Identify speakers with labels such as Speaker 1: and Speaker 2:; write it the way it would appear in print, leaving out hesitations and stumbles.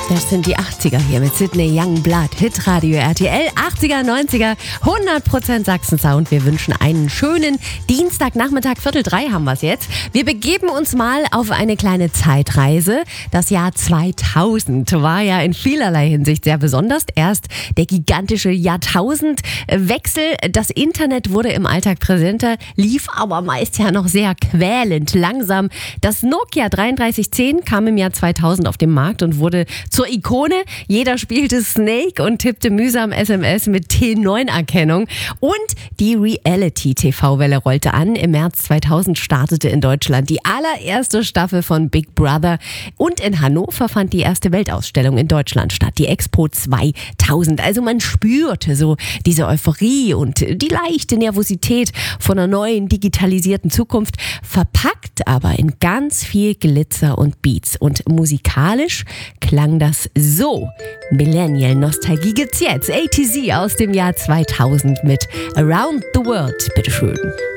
Speaker 1: Das sind die 80er hier mit Sidney Youngblood, Hitradio RTL, 80er, 90er, 100% Sachsen-Sound. Wir wünschen einen schönen Dienstagnachmittag, 2:45 haben wir es jetzt. Wir begeben uns mal auf eine kleine Zeitreise. Das Jahr 2000 war ja in vielerlei Hinsicht sehr besonders. Erst der gigantische Jahrtausendwechsel. Das Internet wurde im Alltag präsenter, lief aber meist ja noch sehr quälend langsam. Das Nokia 3310 kam im Jahr 2000 auf den Markt und wurde zur Ikone. Jeder spielte Snake und tippte mühsam SMS mit T9-Erkennung. Und die Reality-TV-Welle rollte an. Im März 2000 startete in Deutschland die allererste Staffel von Big Brother. Und in Hannover fand die erste Weltausstellung in Deutschland statt, die Expo 2000. Also man spürte so diese Euphorie und die leichte Nervosität von einer neuen digitalisierten Zukunft, verpackt aber in ganz viel Glitzer und Beats. Und musikalisch klang das so. Millennial-Nostalgie gibt's jetzt. ATZ aus dem Jahr 2000 mit Around the World. Bitteschön.